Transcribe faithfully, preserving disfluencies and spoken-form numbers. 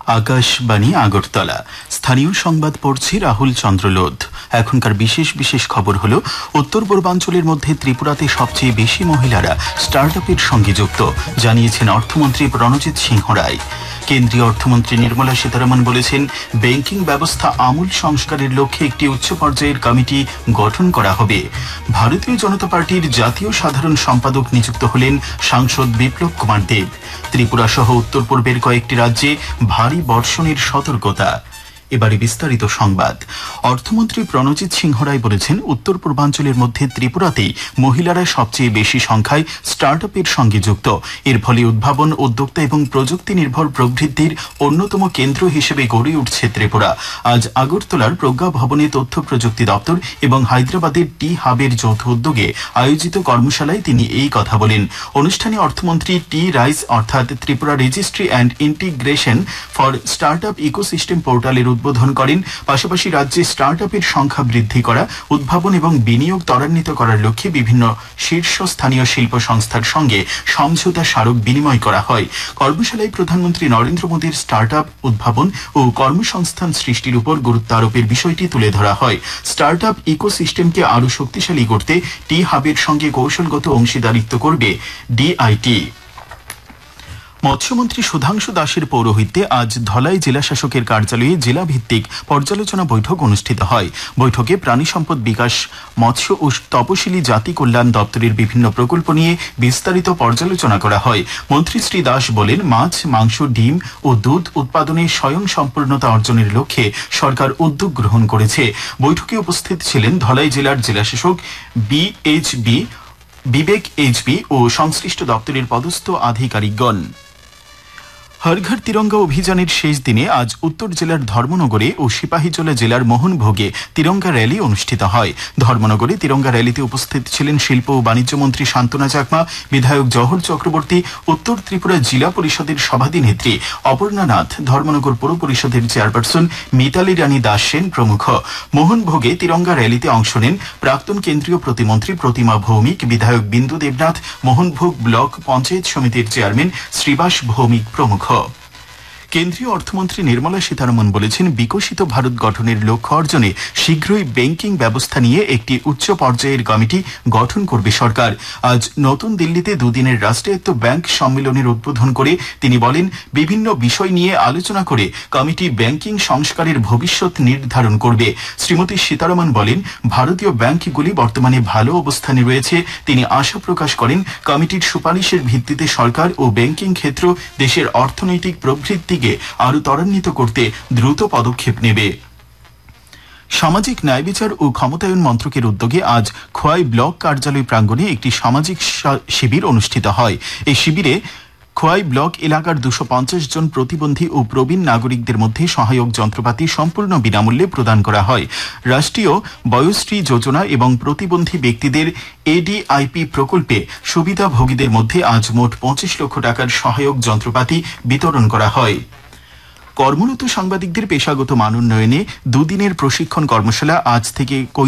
আকাশবাণী আগরতলা। স্থানীয় সংবাদ পড়ছি রাহুল চন্দ্র লোধ। এখনকার বিশেষ বিশেষ খবর হলো, উত্তর পূর্বাঞ্চলের মধ্যে ত্রিপুরাতে সবচেয়ে বেশি মহিলারা স্টার্টআপের সঙ্গে যুক্ত, জানিয়েছেন অর্থমন্ত্রী প্রণজিৎ সিংহ রায়। কেন্দ্রীয় অর্থমন্ত্রী নির্মলা সীতারমন বলেছেন, ব্যাংকিং ব্যবস্থা আমূল সংস্কারের লক্ষ্যে একটি উচ্চ পর্যায়ের কমিটি গঠন করা হবে। ভারতীয় জনতা পার্টির জাতীয় সাধারণ সম্পাদক নিযুক্ত হলেন সাংসদ বিপ্লব কুমার দেব। ত্রিপুরা সহ উত্তর পূর্বের কয়েকটি রাজ্যে ভারী বর্ষণের সতর্কতা। এবারে বিস্তারিত সংবাদ। অর্থমন্ত্রী প্রণজিৎ সিংহ রায় বলেছেন, উত্তর পূর্বাঞ্চলের মধ্যে ত্রিপুরাতেই মহিলারা সবচেয়ে বেশি সংখ্যায় স্টার্টআপের সঙ্গে যুক্ত। এর ফলে উদ্ভাবন, উদ্যোক্তা এবং প্রযুক্তি নির্ভর প্রবৃদ্ধির অন্যতম কেন্দ্র হিসেবে গড়ে উঠছে ত্রিপুরা। আজ আগরতলার প্রজ্ঞা ভবনে তথ্য প্রযুক্তি দপ্তর এবং হায়দ্রাবাদের টি হাবের যৌথ উদ্যোগে আয়োজিত কর্মশালায় তিনি এই কথা বলেন। অনুষ্ঠানে অর্থমন্ত্রী টি রাইস অর্থাৎ Tripura registry and integration for startup ecosystem পোর্টালের উদ্বোধন করেন। পাশাপাশি রাজ্যে স্টার্টআপের সংখ্যা বৃদ্ধি করা, উদ্ভাবন এবং বিনিয়োগ ত্বরান্বিত করার লক্ষ্যে বিভিন্ন শীর্ষস্থানীয় শিল্প সংস্থার সঙ্গে সমঝোতা স্মারক বিনিময় করা হয়। কর্মশালায় প্রধানমন্ত্রী নরেন্দ্র মোদীর স্টার্টআপ, উদ্ভাবন ও কর্মসংস্থান সৃষ্টির উপর গুরুত্ব আরোপের বিষয়টি তুলে ধরা হয়। স্টার্টআপ ইকোসিস্টেমকে আরও শক্তিশালী করতে টি হাবের সঙ্গে কৌশলগত অংশীদারিত্ব করবে ডিআইটি। মৎস্যমন্ত্রী সুধাংশু দাসের পৌরোহিত্যে আজ ধলাই জেলা শাসকের কার্যালয়ে জেলা ভিত্তিক পর্যালোচনা বৈঠক অনুষ্ঠিত হয়। বৈঠকে প্রাণী সম্পদ বিকাশ, মৎস্য ও তপশিলি জাতি কল্যাণ দপ্তরের বিভিন্ন প্রকল্প নিয়ে বিস্তারিত পর্যালোচনা করা হয়। মন্ত্রী শ্রী দাস বলেন, মাছ, মাংস, ডিম ও দুধ উৎপাদনে স্বয়ং সম্পূর্ণতা অর্জনের লক্ষ্যে সরকার উদ্যোগ গ্রহণ করেছে। বৈঠকে উপস্থিত ছিলেন ধলাই জেলার জেলাশাসক বিএইচবি বিবেক এইচবি ও সংশ্লিষ্ট দপ্তরের পদস্থ আধিকারিকগণ। হর ঘর তিরঙ্গা অভিযানের শেষ দিনে আজ উত্তর জেলার ধর্মনগরে ও সিপাহীজলা জেলার মোহনভোগে তিরঙ্গা র্যালি অনুষ্ঠিত হয়। ধর্মনগরে তিরঙ্গা র্যালিতে উপস্থিত ছিলেন শিল্প ও বাণিজ্য মন্ত্রী শান্তনা চাকমা, বিধায়ক জহর চক্রবর্তী, উত্তর ত্রিপুরা জেলা পরিষদের সভাধিনেত্রী অপর্ণা নাথ, ধর্মনগর পৌর পরিষদের চেয়ারপারসন মিতালি রানী দাস সেন প্রমুখ। মোহনভোগে তিরঙ্গা র্যালিতে অংশ নেন প্রাক্তন কেন্দ্রীয় প্রতিমন্ত্রী প্রতিমা ভৌমিক, বিধায়ক বিন্দু দেবনাথ, মোহনভোগ ব্লক পঞ্চায়েত সমিতির চেয়ারম্যান শ্রীবাস ভৌমিক প্রমুখ। কেন্দ্রীয় অর্থমন্ত্রী নির্মলা সীতারমন বলেছেন, বিকশিত ভারত গঠনের লক্ষ্য অর্জনে শীঘ্রই ব্যাংকিং ব্যবস্থা নিয়ে একটি উচ্চ পর্যায়ের কমিটি গঠন করবে সরকার। আজ নতুন দিল্লিতে দুদিনের রাষ্ট্রায়ত্ত ব্যাংক সম্মেলনের উদ্বোধন করে তিনি বলেন, বিভিন্ন বিষয় নিয়ে আলোচনা করে কমিটি ব্যাংকিং সংস্কারের ভবিষ্যৎ নির্ধারণ করবে। শ্রীমতী সীতারমন বলেন, ভারতীয় ব্যাংকগুলি বর্তমানে ভালো অবস্থানে রয়েছে। তিনি আশা প্রকাশ করেন, কমিটির সুপারিশের ভিত্তিতে সরকার ও ব্যাংকিং ক্ষেত্র দেশের অর্থনৈতিক প্রবৃদ্ধি আরো ত্বরান্বিত করতে দ্রুত পদক্ষেপ নেবে। সামাজিক ন্যায় বিচার ও ক্ষমতায়ন মন্ত্রকের উদ্যোগে আজ খোয়াই ব্লক কার্যালয় প্রাঙ্গণে একটি সামাজিক শিবির অনুষ্ঠিত হয়। এই শিবিরে খোয়াই ব্লক এলাকার দুশো পঞ্চাশ জন প্রতিবন্ধী ও প্রবীণ নাগরিকদের মধ্যে সহায়ক যন্ত্রপাতি সম্পূর্ণ বিনামূল্যে প্রদান করা হয়। রাষ্ট্রীয় বয়োশ্রী যোজনা এবং প্রতিবন্ধী ব্যক্তিদের এডিআইপি প্রকল্পে সুবিধাভোগীদের মধ্যে আজ মোট পঁচিশ লক্ষ টাকার সহায়ক যন্ত্রপাতি বিতরণ করা হয়। কর্মরত সাংবাদিকদের পেশাগত মান উন্নয়নে দুদিনের প্রশিক্ষণ কর্মশালা আজ থেকে